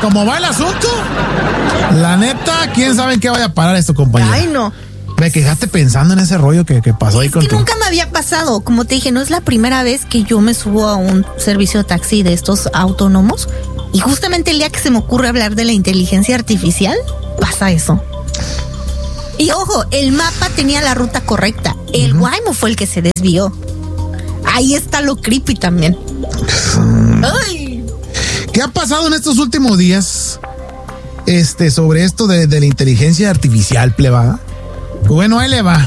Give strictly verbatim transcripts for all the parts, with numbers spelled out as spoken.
como va el asunto, la neta, quién sabe en qué vaya a parar esto, compañero. Ay, no. Me quedaste pensando en ese rollo que, que pasó ahí es con que tu... nunca me había pasado. Como te dije, no es la primera vez que yo me subo a un servicio de taxi de estos autónomos. Y justamente el día que se me ocurre hablar de la inteligencia artificial, pasa eso. Y ojo, el mapa tenía la ruta correcta. El uh-huh. Waymo fue el que se desvió. Ahí está lo creepy también. Ay. ¿Qué ha pasado en estos últimos días este, sobre esto de, de la inteligencia artificial, plebada? Bueno, ahí le va.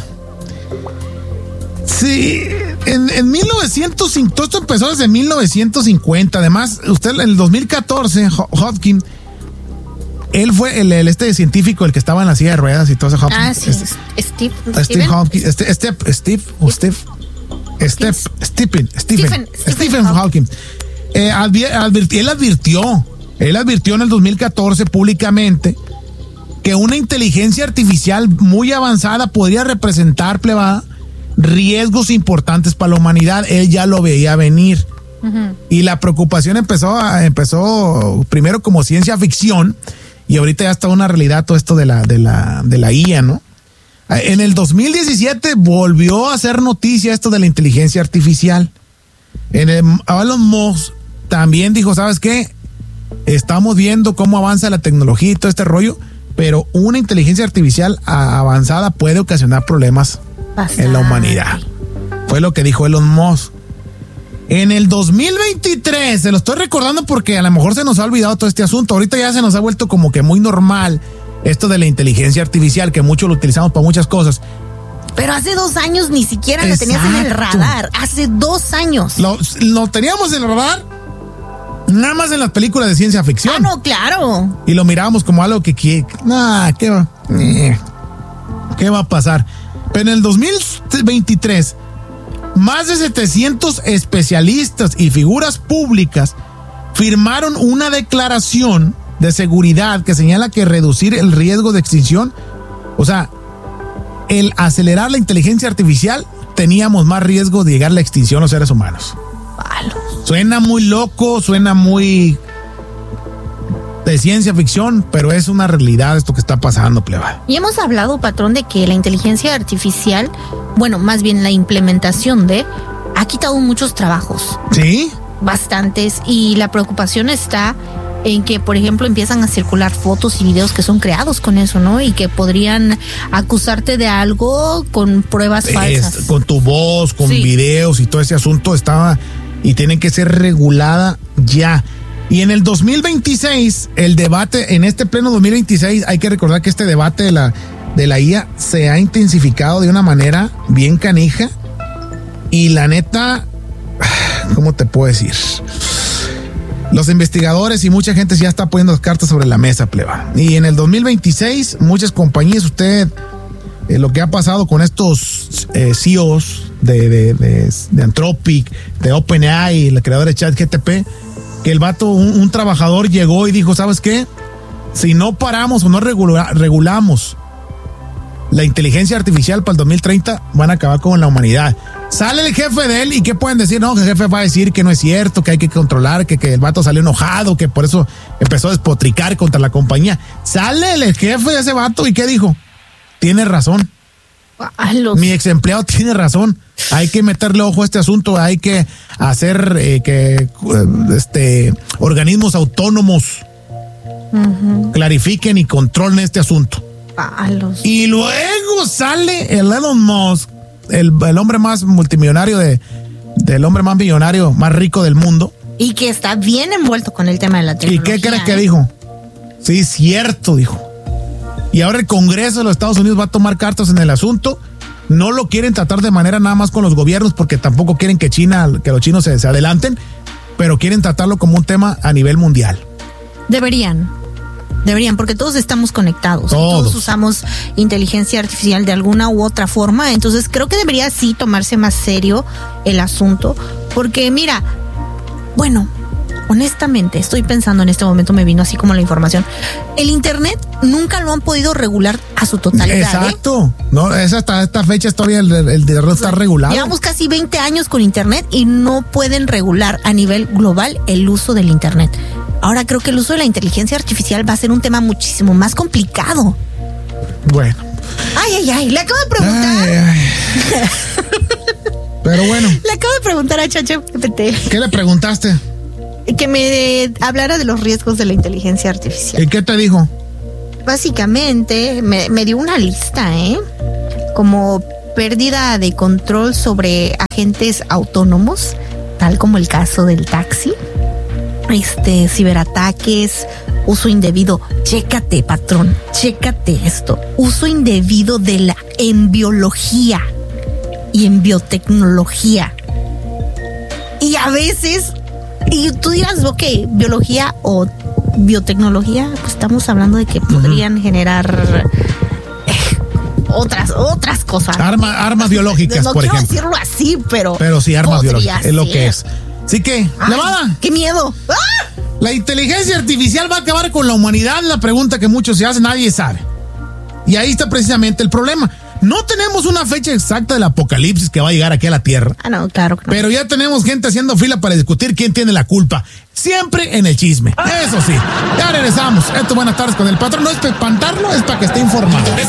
Sí, en, en mil novecientos cincuenta, todo esto empezó desde mil novecientos cincuenta. Además, usted en el dos mil catorce, Hopkins, él fue el, el este científico, el que estaba en la silla de ruedas y todo ese Hopkins. Ah, sí, este, Steve. Steve Steven? Hopkins, este, este, Steve, o Steve, Steve, Stephen, Stephen, Stephen, Stephen Hawking. Eh, advier, advirti, él advirtió, él advirtió en el dos mil catorce públicamente que una inteligencia artificial muy avanzada podría representar, plebada, riesgos importantes para la humanidad. Él ya lo veía venir. Uh-huh. Y la preocupación empezó, a, empezó primero como ciencia ficción y ahorita ya está una realidad todo esto de la, de la, de la I A, ¿no? En el dos mil diecisiete volvió a hacer noticia esto de la inteligencia artificial. En el, Elon Musk también dijo, ¿sabes qué? Estamos viendo cómo avanza la tecnología y todo este rollo, pero una inteligencia artificial avanzada puede ocasionar problemas Bastante. en la humanidad. Fue lo que dijo Elon Musk. En el dos mil veintitrés, se lo estoy recordando porque a lo mejor se nos ha olvidado todo este asunto. Ahorita ya se nos ha vuelto como que muy normal esto de la inteligencia artificial, que mucho lo utilizamos para muchas cosas. Pero hace dos años ni siquiera lo tenías en el radar. Hace dos años. Lo, lo teníamos en el radar nada más en las películas de ciencia ficción. Ah, no, claro. Y lo mirábamos como algo que... que nah, ¿qué va? Eh, ¿Qué va a pasar? Pero en el dos mil veintitrés... más de setecientos especialistas y figuras públicas firmaron una declaración de seguridad que señala que reducir el riesgo de extinción, o sea, el acelerar la inteligencia artificial, teníamos más riesgo de llegar a la extinción los seres humanos. Palos. Suena muy loco, suena muy de ciencia ficción, pero es una realidad esto que está pasando, pleba. Y hemos hablado, patrón, de que la inteligencia artificial, bueno, más bien la implementación de, ha quitado muchos trabajos. ¿Sí? Bastantes, y la preocupación está en que, por ejemplo, empiezan a circular fotos y videos que son creados con eso, ¿no? Y que podrían acusarte de algo con pruebas falsas. Es, con tu voz, con sí. videos y todo ese asunto estaba y tiene que ser regulada ya. Y en el dos mil veintiséis, el debate, en este pleno dos mil veintiséis, hay que recordar que este debate de la, de la I A se ha intensificado de una manera bien canija. Y la neta, ¿cómo te puedo decir? Los investigadores y mucha gente ya está poniendo las cartas sobre la mesa, pleba. Y en el dos mil veintiséis, muchas compañías, usted, eh, lo que ha pasado con estos eh, C E Os de, de, de, de Anthropic, de OpenAI, el creador de ChatGPT, que el vato, un, un trabajador llegó y dijo, ¿sabes qué? Si no paramos o no regula, regulamos la inteligencia artificial para el dos mil treinta, van a acabar con la humanidad. Sale el jefe de él y ¿qué pueden decir? No, que el jefe va a decir que no es cierto, que hay que controlar, que, que el vato salió enojado, que por eso empezó a despotricar contra la compañía. Sale el jefe de ese vato y ¿qué dijo? Tiene razón. Los... Mi ex empleado tiene razón. Hay que meterle ojo a este asunto, hay que hacer eh, que este organismos autónomos uh-huh. clarifiquen y controlen este asunto. Palos. Y luego sale el Elon Musk, el, el hombre más multimillonario de, del hombre más millonario, más rico del mundo. Y que está bien envuelto con el tema de la tecnología. ¿Y qué crees ¿eh? que dijo? Sí, cierto, dijo. Y ahora el Congreso de los Estados Unidos va a tomar cartas en el asunto. No lo quieren tratar de manera nada más con los gobiernos porque tampoco quieren que China, que los chinos se, se adelanten, pero quieren tratarlo como un tema a nivel mundial. Deberían. Deberían, porque todos estamos conectados. Todos. Todos usamos inteligencia artificial de alguna u otra forma. Entonces creo que debería sí tomarse más serio el asunto. Porque mira, bueno, honestamente estoy pensando en este momento, me vino así como la información. El internet nunca lo han podido regular a su totalidad. Exacto. ¿eh? No, es hasta esta fecha todavía el, el internet está regulado. Llevamos casi veinte años con internet y no pueden regular a nivel global el uso del internet. Ahora creo que el uso de la inteligencia artificial va a ser un tema muchísimo más complicado. Bueno. Ay, ay, ay, le acabo de preguntar. Ay, ay. Pero bueno. Le acabo de preguntar a ChatGPT. ¿Qué le preguntaste? Que me hablara de los riesgos de la inteligencia artificial. ¿Y qué te dijo? Básicamente me, me dio una lista, ¿eh? Como pérdida de control sobre agentes autónomos, tal como el caso del taxi, este, ciberataques, uso indebido. Chécate, patrón, chécate esto. Uso indebido de la en biología y en biotecnología. Y a veces, y tú dirás, ok, biología o biotecnología, pues estamos hablando de que podrían uh-huh. generar eh, otras otras cosas. Arma, armas biológicas, no por quiero ejemplo. decirlo así, pero. Pero sí, armas biológicas, ser. Es lo que es. Así que, Ay, Levada. ¡Qué miedo! ¡Ah! La inteligencia artificial va a acabar con la humanidad. La pregunta que muchos se hacen, nadie sabe. Y ahí está precisamente el problema. No tenemos una fecha exacta del apocalipsis que va a llegar aquí a la Tierra. Ah, no, claro que no. Pero ya tenemos gente haciendo fila para discutir quién tiene la culpa. Siempre en el chisme. Eso sí. Ya regresamos. Esto, buenas tardes con el patrón. No es para espantarlo, es para que esté informado.